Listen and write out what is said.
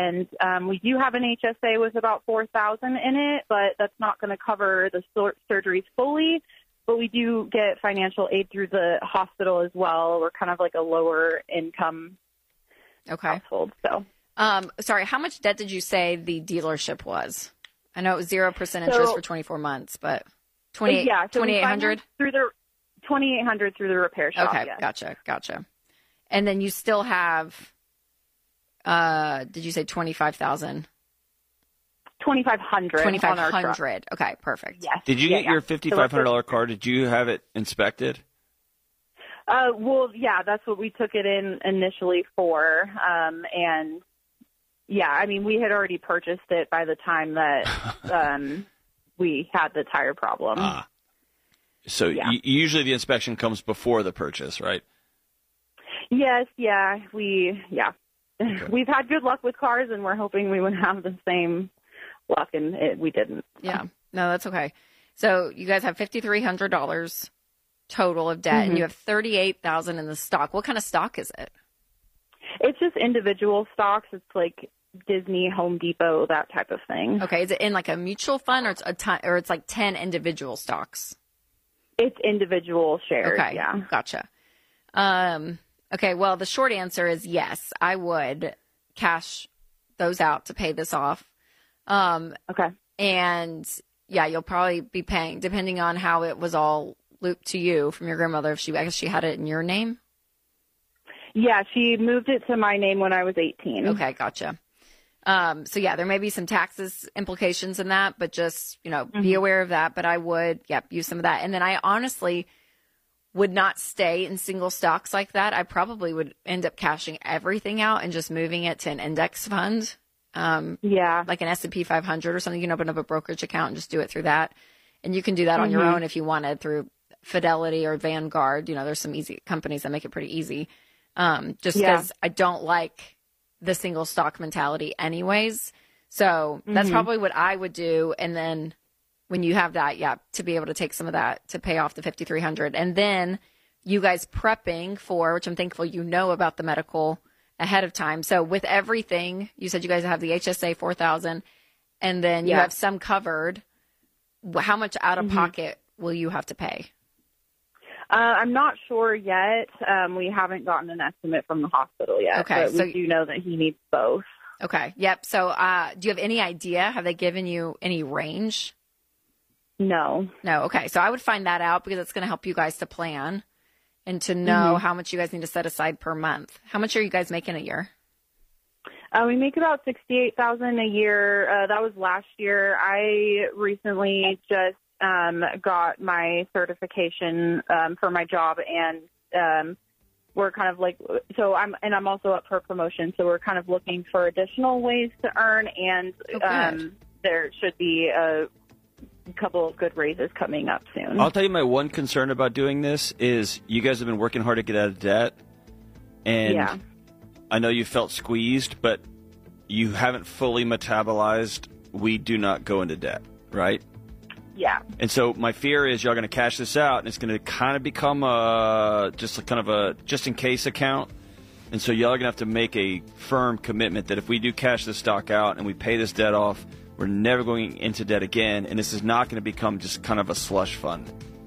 and we do have an HSA with about $4,000 in it, but that's not going to cover the surgeries fully. But we do get financial aid through the hospital as well. We're kind of like a lower income household. So, sorry, how much debt did you say the dealership was? I know it was 0% interest for 24 months, but $2,800 through the $2,800 through the repair shop. Okay, yes. Gotcha. And then you still have, did you say 25,000? 2,500. 2,500. Okay, perfect. Yes. Did you get your $5,500 car? Did you have it inspected? Well, yeah, that's what we took it in initially for. And yeah, I mean, we had already purchased it by the time that we had the tire problem. So usually the inspection comes before the purchase, right? Yes, yeah. Okay. We've had good luck with cars, and we're hoping we would have the same luck, and we didn't. Yeah. No, that's okay. So you guys have $5,300 total of debt, and you have $38,000 in the stock. What kind of stock is it? It's just individual stocks. It's like Disney, Home Depot, that type of thing. Okay. Is it in like a mutual fund, or it's like 10 individual stocks? It's individual shares. Okay. Yeah. Gotcha. Okay. Well, the short answer is yes. I would cash those out to pay this off. Okay. And yeah, you'll probably be paying, depending on how it was all looped to you from your grandmother. I guess she had it in your name. Yeah, she moved it to my name when I was 18. Okay, gotcha. So yeah, there may be some taxes implications in that, but just, be aware of that. But I would, use some of that. And then I honestly would not stay in single stocks like that. I probably would end up cashing everything out and just moving it to an index fund. Like an S&P 500 or something. You can open up a brokerage account and just do it through that. And you can do that on your own if you wanted through Fidelity or Vanguard. There's some easy companies that make it pretty easy. Just because I don't like the single stock mentality anyways. So that's probably what I would do. And then when you have that, to be able to take some of that to pay off the $5,300. And then you guys prepping for, which I'm thankful about the medical ahead of time. So with everything, you said you guys have the HSA 4,000, and then you have some covered. How much out of pocket will you have to pay? I'm not sure yet. We haven't gotten an estimate from the hospital yet. Okay, but we do know that he needs both. Okay. Yep. So do you have any idea? Have they given you any range? No. Okay. So I would find that out, because it's going to help you guys to plan and to know how much you guys need to set aside per month. How much are you guys making a year? We make about $68,000 a year. That was last year. I recently just got my certification for my job, and we're kind of like, I'm also up for promotion, so we're kind of looking for additional ways to earn, and there should be a couple of good raises coming up soon. I'll tell you, my one concern about doing this is you guys have been working hard to get out of debt, and I know you felt squeezed, but you haven't fully metabolized we do not go into debt, right? Yeah. And so my fear is y'all going to cash this out, and it's going to kind of become just in case account. And so y'all are going to have to make a firm commitment that if we do cash this stock out and we pay this debt off, we're never going into debt again, and this is not going to become just kind of a slush fund.